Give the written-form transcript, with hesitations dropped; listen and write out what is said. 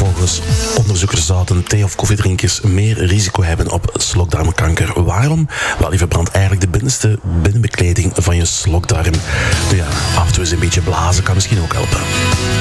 Volgens onderzoekers zouden thee- of koffiedrinkers meer risico hebben op slokdarmkanker. Waarom? Wel, die verbrandt eigenlijk de binnenste binnenbekleding van je slokdarm. Dus ja, af en toe eens een beetje blazen kan misschien ook helpen.